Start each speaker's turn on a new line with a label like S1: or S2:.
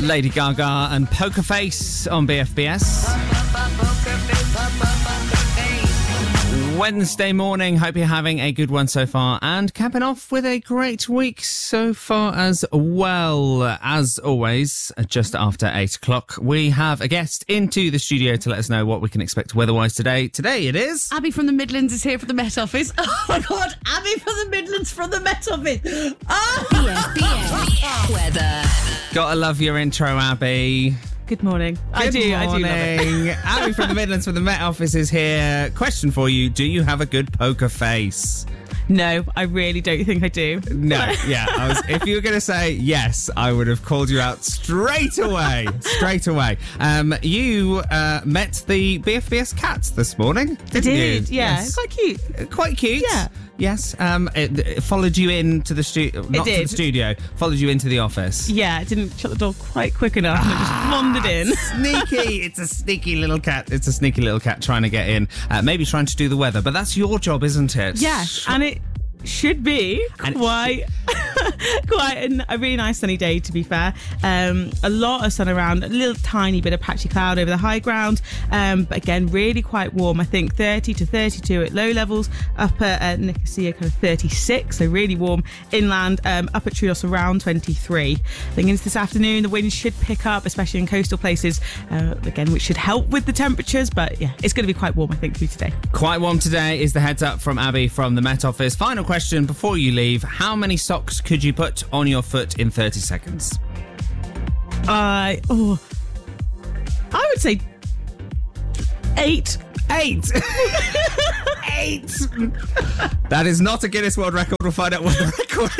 S1: Lady Gaga and Poker Face on BFBS. Wednesday morning, hope you're having a good one so far and capping off with a great week so far as well. As always, just after 8 o'clock, we have a guest into the studio to let us know what we can expect weather-wise today. Today it is...
S2: Abby from the Midlands is here for the Met Office. Oh my God, Abby from the Midlands from the Met Office. Oh.
S3: BFBS weather.
S1: Gotta love your intro, Abby.
S2: Good morning.
S1: I do love
S2: it.
S1: Abby from the Midlands from the Met Office is here. Question for you, do you have a good poker face?
S2: No, I really don't think I do.
S1: No, yeah. If you were going to say yes, I would have called you out straight away. You met the BFBS cats this morning, didn't you?
S2: Yeah.
S1: Yes.
S2: Quite cute.
S1: Quite cute.
S2: Yeah.
S1: Yes. It followed you into the studio. Not to the studio. Followed you into the office.
S2: Yeah, it didn't shut the door quite quick enough and it just wandered in.
S1: Sneaky. It's a sneaky little cat. It's a sneaky little cat trying to get in. Maybe trying to do the weather. But that's your job, isn't it?
S2: Yeah, and it should be quite a really nice sunny day, to be fair. A lot of sun around, a little tiny bit of patchy cloud over the high ground, but again really quite warm. I think 30 to 32 at low levels, up at Nicosia kind of 36, so really warm inland. Up at Troodos around 23. I think into this afternoon the winds should pick up, especially in coastal places, again, which should help with the temperatures, but yeah, it's going to be quite warm I think through today.
S1: Quite warm today is the heads up from Abby from the Met Office. Final question before you leave, how many socks could you put on your foot in 30 seconds?
S2: I would say 8.
S1: 8. 8. That is not a Guinness World Record. We'll find out what the record